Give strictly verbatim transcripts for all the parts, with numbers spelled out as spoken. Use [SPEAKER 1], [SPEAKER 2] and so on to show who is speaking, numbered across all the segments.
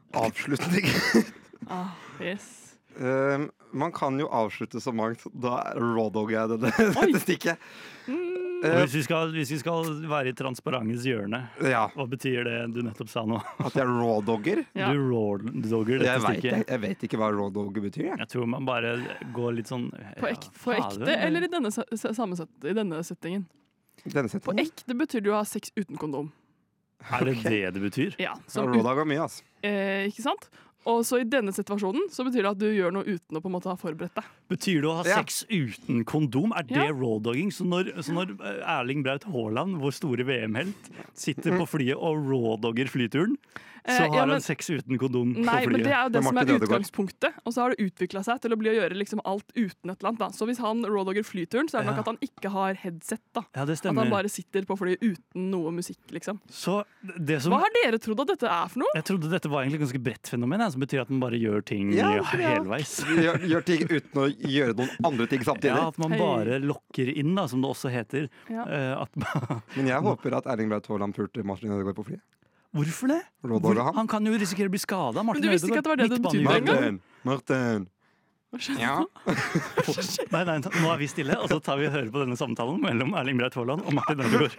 [SPEAKER 1] avslutning.
[SPEAKER 2] Ah, yes.
[SPEAKER 1] Um, man kan jo avslutte så mangt. Da rawdogger jeg det, det, det stikket.
[SPEAKER 2] Mm.
[SPEAKER 3] Og Hvis vi, skal, hvis vi skal være i transparentens hjørne,
[SPEAKER 1] Ja,
[SPEAKER 3] hva betyr det du nettopp sa nå?
[SPEAKER 1] at jeg rawdogger.
[SPEAKER 2] Ja.
[SPEAKER 3] Du rawdogger dette
[SPEAKER 1] Jeg vet,
[SPEAKER 3] stikket.
[SPEAKER 1] jeg, jeg vet ikke hva rawdogger betyr. Jeg.
[SPEAKER 3] Jeg tror man bare går litt sånn
[SPEAKER 2] På, ek, på ekte, eller i denne, se- se- samme set, i denne settingen?
[SPEAKER 1] Denne
[SPEAKER 2] På
[SPEAKER 1] setningen.
[SPEAKER 2] ekte betyr det å ha sex uten kondom.
[SPEAKER 3] Er det
[SPEAKER 1] Ok.
[SPEAKER 3] det det betyr?
[SPEAKER 2] Ja,
[SPEAKER 1] Ja,
[SPEAKER 2] som ut,
[SPEAKER 1] rawdogger mye, ass.
[SPEAKER 2] eh, ikke sant? Og så i denne situasjonen så betyr det at du gjør noe uten å på en måte ha forberedt deg.
[SPEAKER 3] Betyr det å ha
[SPEAKER 1] Ja.
[SPEAKER 3] sex uten kondom? Er det
[SPEAKER 2] Ja.
[SPEAKER 3] rawdogging? Så når, så når eh, Erling Braut Haaland, vår store V M-helt, sitter på flyet og rawdogger flyturen, så
[SPEAKER 2] Eh,
[SPEAKER 3] har
[SPEAKER 2] ja, men-
[SPEAKER 3] han sex uten kondom på
[SPEAKER 2] Nei, men det
[SPEAKER 3] flyet?
[SPEAKER 2] er jo det
[SPEAKER 1] Det er
[SPEAKER 2] som er
[SPEAKER 1] Martin Ødegaard.
[SPEAKER 2] utgangspunktet. Og så har det utvikla seg til å bli å gjøre liksom alt uten et eller annet. Da. Så hvis han rawdogger flyturen, så er det nok
[SPEAKER 3] Ja.
[SPEAKER 2] at han ikke har headset. Da.
[SPEAKER 3] Ja, det
[SPEAKER 2] At han
[SPEAKER 3] stemmer.
[SPEAKER 2] bare sitter på flyet uten noe musikk, liksom.
[SPEAKER 3] Så det som
[SPEAKER 2] Hva har dere trodd at dette er for noe?
[SPEAKER 3] Jeg trodde dette var egentlig et ganske bredt fenomen, ja, som betyr at man bare gjør ting
[SPEAKER 1] Ja,
[SPEAKER 3] ja,
[SPEAKER 1] ja.
[SPEAKER 3] helveis.
[SPEAKER 1] Gjør, gjør ting uten å gjøre noen andre ting samtidig.
[SPEAKER 3] Ja, At man
[SPEAKER 2] Hei.
[SPEAKER 3] bare lokker inn, da, som det også heter.
[SPEAKER 2] Ja.
[SPEAKER 3] Eh, at,
[SPEAKER 1] Men jeg håper at Erling Braut Haaland pulte Martin Ødegaard på flyet.
[SPEAKER 3] hvorfor det?
[SPEAKER 1] Rawdogger
[SPEAKER 3] Hvor,
[SPEAKER 1] han.
[SPEAKER 3] han kan jo risikere å bli skada.
[SPEAKER 2] Men du visste ikke at det var det det betydde engang?
[SPEAKER 1] Martin, Martin.
[SPEAKER 2] Hva skjedde?
[SPEAKER 1] Ja.
[SPEAKER 3] Nei, nei, nå er vi stille, og så tar vi og hører på denne samtalen mellom Erling Braut Haaland og Martin Ødegaard.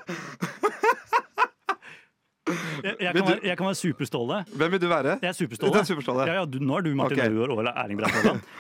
[SPEAKER 3] Jeg, jeg, kan være, jeg kan være Superståle.
[SPEAKER 1] Hvem vil du være?
[SPEAKER 3] Jeg er Superståle.
[SPEAKER 1] Det er Superståle.
[SPEAKER 3] Ja, ja, du, nå er du Martin
[SPEAKER 1] Ok.
[SPEAKER 3] Ødegaard og Erling Braut Haaland.